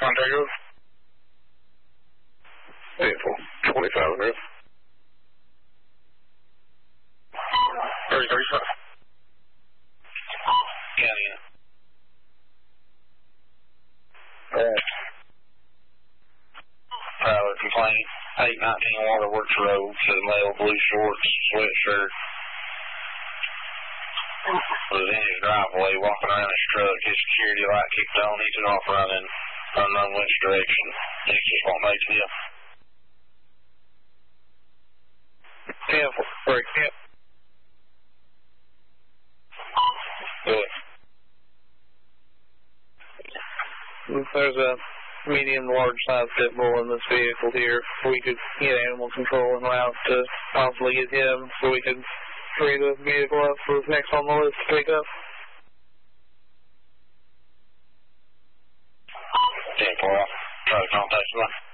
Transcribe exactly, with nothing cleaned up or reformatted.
contact goes. Vehicle twenty-five North. thirty thirty-five. County. Alright. Tyler complaint. eight nineteen Waterworks Road, says male, blue shorts, sweatshirt. Was in his driveway, walking around his truck. His security light kicked on. He's off running, unknown which direction. This is what makes me up. ten four, break, yep. Good. There's a medium to large size pit bull in this vehicle here. We could get animal control en route to possibly get him so we could free the vehicle up for the next on the list to pick up. ten four, try to contact somebody.